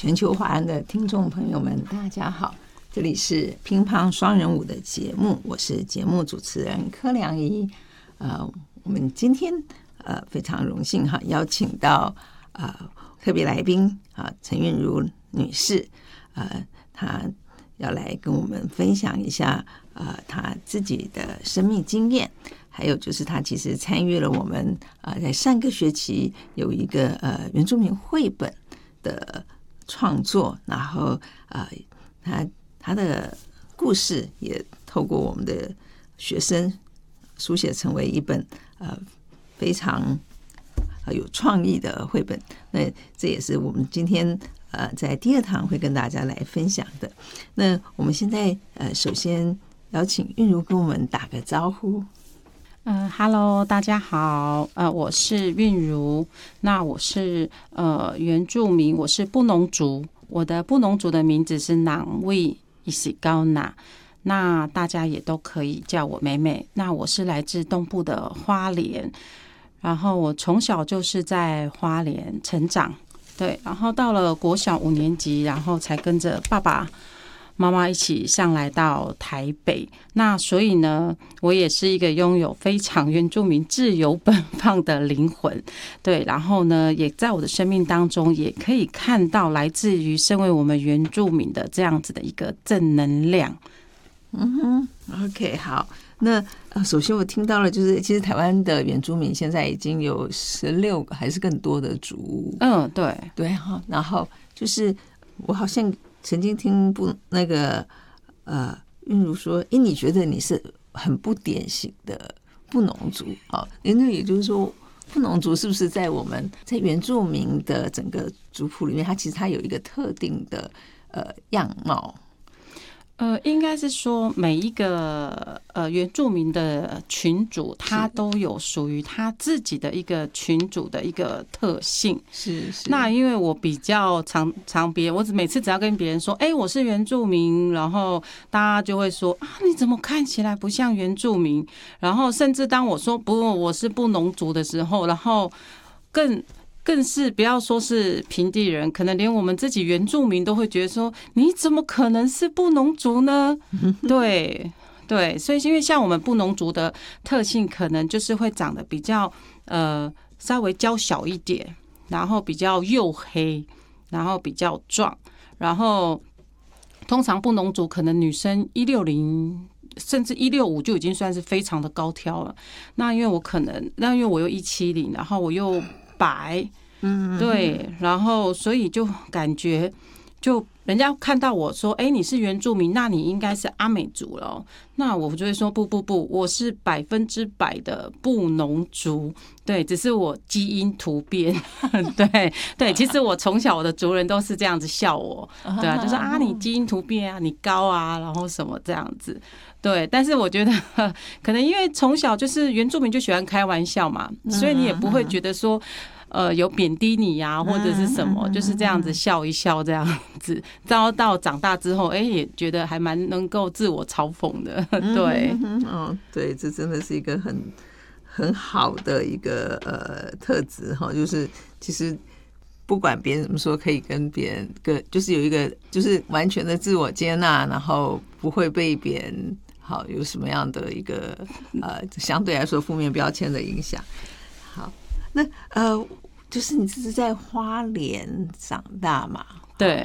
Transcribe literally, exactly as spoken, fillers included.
全球华人的听众朋友们，大家好，这里是乒乓双人舞的节目，我是节目主持人柯良仪。呃，我们今天呃非常荣幸哈，邀请到呃特别来宾啊陈韵如女士，呃，她要来跟我们分享一下呃她自己的生命经验。还有就是他其实参与了我们呃在上个学期有一个呃原住民绘本的创作，然后呃他他的故事也透过我们的学生书写成为一本呃非常有创意的绘本。那这也是我们今天呃在第二堂会跟大家来分享的。那我们现在呃首先邀请韵如跟我们打个招呼。 呃，Hello， 大家好，呃，我是韵如，那我是呃原住民，我是布农族，我的布农族的名字是囊卫伊西高娜，那大家也都可以叫我美美。那我是来自东部的花莲，然后我从小就是在花莲成长，对，然后到了国小五年级，然后才跟着爸爸妈妈一起上来到台北，那所以呢，我也是一个拥有非常原住民自由奔放的灵魂，对，然后呢，也在我的生命当中也可以看到来自于身为我们原住民的这样子的一个正能量。 嗯哼 ，OK， 好，那呃，首先我听到了，就是其实台湾的原住民现在已经有十六个还是更多的族屋， 嗯，对， 对哈，然后就是我好像曾经听不那个呃韵如说，哎，你觉得你是很不典型的布农族？好，那也就是说，布农族是不是在我们在原住民的整个族谱里面，它其实它有一个特定的呃样貌？ 呃，应该是说每一个呃原住民的群组，他都有属于他自己的一个群组的一个特性。 是是。 那因为我比较常常别人，我每次只要跟别人说，哎、欸，我是原住民，然后大家就会说啊，你怎么看起来不像原住民？然后甚至当我说不，我是布农族的时候，然后更。更是不要说是平地人，可能连我们自己原住民都会觉得说，你怎么可能是布农族呢？对对，所以因为像我们布农族的特性，可能就是会长得比较呃稍微娇小一点，然后比较黝黑，然后比较壮，然后通常布农族可能女生一六零。甚至一六五就已经算是非常的高挑了。那因为我可能，那因为我又一七零，然后我又白，嗯，对，然后所以就感觉，就人家看到我说，哎，你是原住民，那你应该是阿美族了。那我就会说，不不不，我是百分之百的布农族，对，只是我基因突变，对对，其实我从小我的族人都是这样子笑我，对啊，就说啊你基因突变啊，你高啊，然后什么这样子。对，但是我觉得可能因为从小就是原住民就喜欢开玩笑嘛，所以你也不会觉得说呃有贬低你呀、啊、或者是什么，就是这样子笑一笑这样子。到到长大之后，哎、欸，也觉得还蛮能够自我嘲讽的。对， 嗯，对，这真的是一个很很好的一个呃特质哈，就是其实不管别人怎么说，可以跟别人个就是有一个就是完全的自我接纳，然后不会被别人。好，有什么样的一个呃相对来说负面标签的影响？好，那呃，就是你是在花莲长大嘛？ 对。